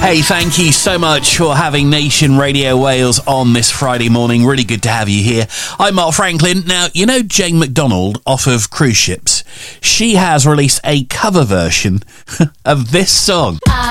Hey, thank you so much for having Nation Radio Wales on this Friday morning. Really good to have you here. I'm Mark Franklin. Now, you know Jane McDonald off of cruise ships? She has released a cover version of this song.